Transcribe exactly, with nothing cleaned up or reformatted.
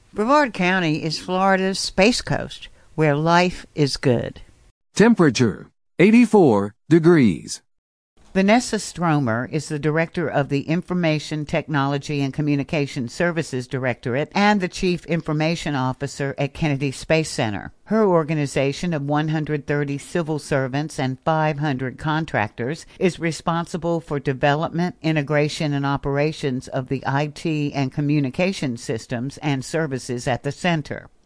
Brevard County is Florida's Space Coast, where life is good. Temperature, eighty-four degrees. Vanessa Stromer is the director of the Information Technology and Communication Services Directorate and the Chief Information Officer at Kennedy Space Center. Her organization of one hundred thirty civil servants and five hundred contractors is responsible for development, integration, and operations of the I T and communication systems and services at the center.